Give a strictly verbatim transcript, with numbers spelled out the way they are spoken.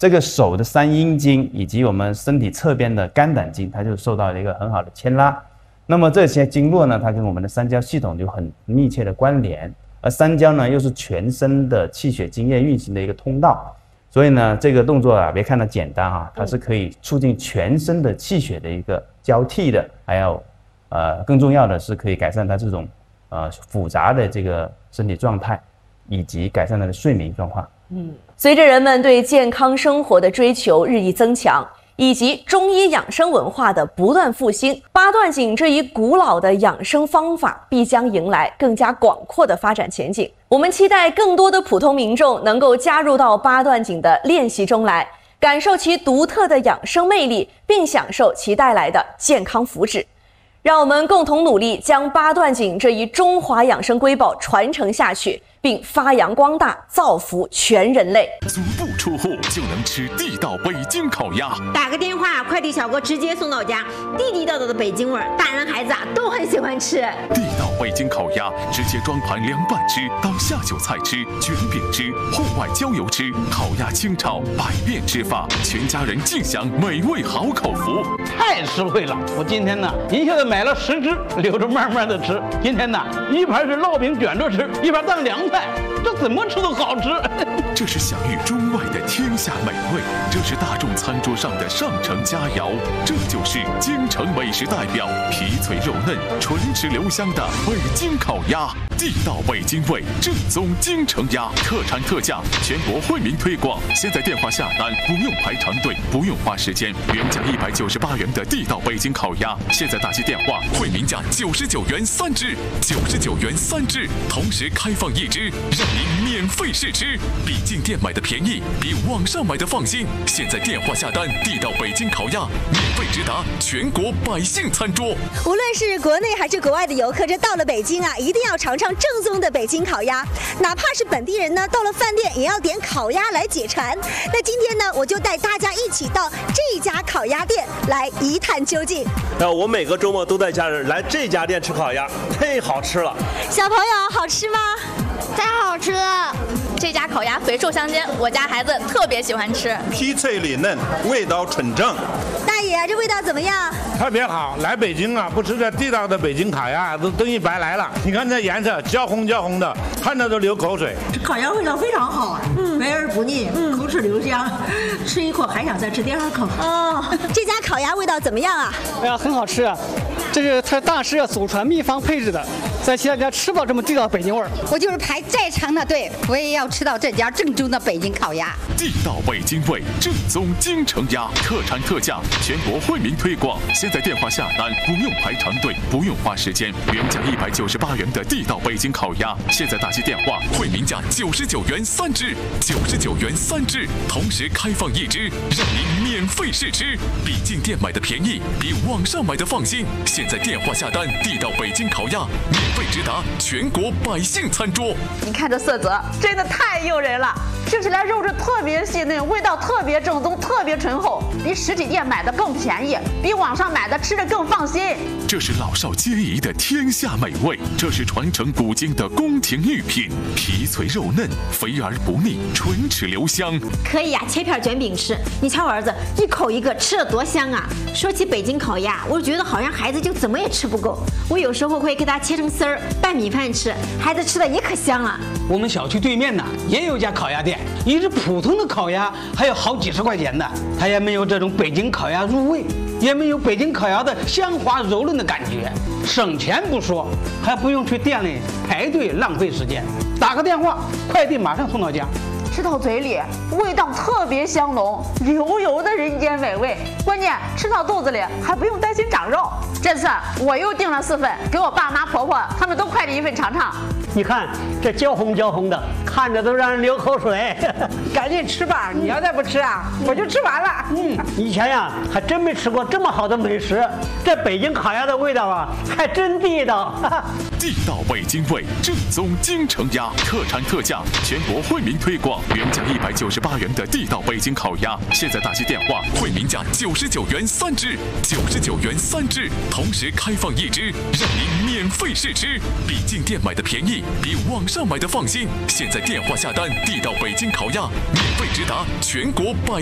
这个手的三阴经以及我们身体侧边的肝胆经，它就受到了一个很好的牵拉。那么这些经络呢，它跟我们的三焦系统就很密切的关联，而三焦呢又是全身的气血津液运行的一个通道，所以呢这个动作啊，别看它简单啊，它是可以促进全身的气血的一个交替的，还有呃更重要的是可以改善它这种呃复杂的这个身体状态，以及改善它的睡眠状况。 嗯，随着人们对健康生活的追求日益增强，以及中医养生文化的不断复兴，八段锦这一古老的养生方法必将迎来更加广阔的发展前景。我们期待更多的普通民众能够加入到八段锦的练习中来，感受其独特的养生魅力，并享受其带来的健康福祉。让我们共同努力，将八段锦这一中华养生瑰宝传承下去，并发扬光大，造福全人类。 足不出户就能吃地道北京烤鸭， 打个电话，快递小哥直接送到家，地地道道的北京味儿，大人孩子啊都很喜欢吃。 地道北京烤鸭直接装盘凉拌吃，当下酒菜吃，卷饼吃，户外郊游吃，烤鸭清炒，百变吃法，全家人尽享美味好口福。 太实惠了！我今天呢，一下子买了十只，留着慢慢的吃。今天呢，一盘是烙饼卷着吃，一盘当凉菜，这怎么吃都好吃。 这是享誉中外的天下美味，这是大众餐桌上的上乘佳肴，这就是京城美食代表，皮脆肉嫩、唇齿留香的北京烤鸭，地道北京味，正宗京城鸭，特产特价，全国惠民推广。现在电话下单不用排长队，不用花时间，原价一百九十八元的地道北京烤鸭，现在打起电话，惠民价九十九元三只，九十九元三只，同时开放一只，让您免费试吃，比进店买的便宜，比网上买的放心。现在电话下单，地道北京烤鸭免费直达全国百姓餐桌。 无论是国内还是国外的游客，这到了北京啊，一定要尝尝正宗的北京烤鸭。哪怕是本地人呢，到了饭店也要点烤鸭来解馋。那今天呢，我就带大家一起到这家烤鸭店来一探究竟。 呃，我每个周末都带家人来这家店吃烤鸭，太好吃了。 小朋友，好吃吗？ 太好吃了！这家烤鸭肥瘦相间，我家孩子特别喜欢吃， 皮脆里嫩，味道纯正。 大爷，这味道怎么样？ 特别好！来北京啊，不吃这地道的北京烤鸭，都等于白来了。你看这颜色，焦红焦红的，看着都流口水。 这烤鸭味道非常好，嗯，肥而不腻，嗯，口齿留香，吃一口还想再吃第二口。 哦，这家烤鸭味道怎么样啊？ 哎呀，很好吃啊！这是他大师祖传秘方配制的，在其他家吃不到这么地道北京味儿。 我就是排再长的队，我也要吃到这家正宗的北京烤鸭。 地道北京味，正宗京城鸭，特产特价，全国惠民推广。现在电话下单不用排长队，不用花时间，原价一百九十八元的地道北京烤鸭，现在打起电话，惠民价九十九元三只，九十九元三只，同时开放一只，让您免费试吃，比进店买的便宜，比网上买的放心。现在电话下单，地道北京烤鸭免费直达全国百姓餐桌。 你看这色泽，真的太诱人了，吃起来肉质特别细嫩，味道特别正宗，特别醇厚，比实体店买的更便宜，比网上买的吃着更放心。 这是老少皆宜的天下美味，这是传承古今的宫廷御品，皮脆肉嫩，肥而不腻，唇齿留香。 可以呀、啊，切片卷饼吃。你瞧我儿子一口一个，吃的多香啊！说起北京烤鸭，我觉得好像孩子就怎么也吃不够。我有时候会给他切成丝儿拌米饭吃，孩子吃的也可香了。 我们小区对面呢也有一家烤鸭店，一只普通的烤鸭还有好几十块钱的，它也没有这种北京烤鸭入味，也没有北京烤鸭的香滑柔嫩的感觉。省钱不说，还不用去店里排队浪费时间，打个电话，快递马上送到家。 吃到嘴里，味道特别香浓，油油的人间美味。关键吃到肚子里还不用担心长肉。这次我又订了四份，给我爸妈婆婆他们都快递一份尝尝。 你看这焦红焦红的，看着都让人流口水。 赶紧吃吧，你要再不吃啊，我就吃完了。 嗯，以前呀还真没吃过这么好的美食，这北京烤鸭的味道啊，还真地道。 地道北京味，正宗京城鸭，特产特价，全国惠民推广。原价一百九十八元的地道北京烤鸭，现在打起电话，惠民价九十九元三只，九十九元三只，同时开放一只，让您免费试吃，比进店买的便宜，比网上买的放心。现在电话下单，地道北京烤鸭免费直达全国百